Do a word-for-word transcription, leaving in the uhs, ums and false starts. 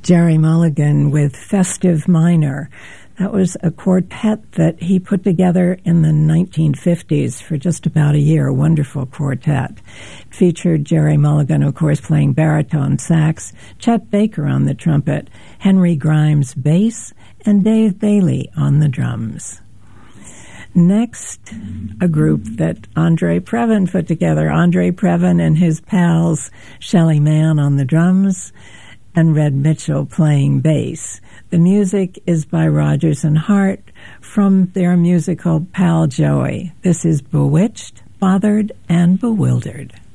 Gerry Mulligan with Festive Minor. That was a quartet that he put together in the nineteen fifties for just about a year, a wonderful quartet. It featured Gerry Mulligan, of course, playing baritone sax, Chet Baker on the trumpet, Henry Grimes bass, and Dave Bailey on the drums. Next, a group that Andre Previn put together. Andre Previn and his pals, Shelly Manne on the drums, and Red Mitchell playing bass. The music is by Rodgers and Hart from their musical Pal Joey. This is Bewitched, Bothered, and Bewildered.